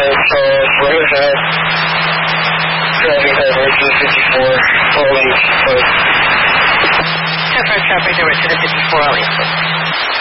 right ahead. Traffic diverge to 54, all east, please. 10-5 traffic diverge to 54, all east, please.